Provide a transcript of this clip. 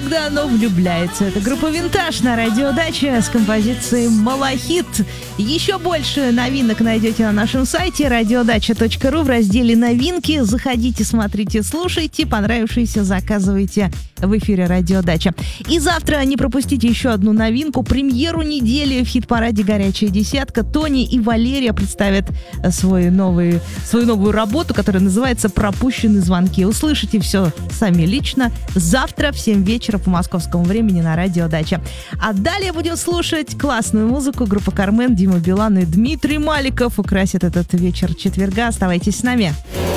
когда оно влюбляется. Это группа «Винтаж» на радиодаче с композицией «Малахит». Еще больше новинок найдете на нашем сайте radiodача.ру в разделе «Новинки». Заходите, смотрите, слушайте. Понравившиеся заказывайте в эфире «Радиодача». И завтра не пропустите еще одну новинку. Премьеру недели в хит-параде «Горячая десятка». Тони и Валерия представят свою новую работу, которая называется «Пропущенные звонки». Услышите все сами лично завтра в 7 вечера по московскому времени на радиодаче. А далее будем слушать классную музыку. Группа «Кармен», Дима Билан и Дмитрий Маликов украсят этот вечер четверга. Оставайтесь с нами.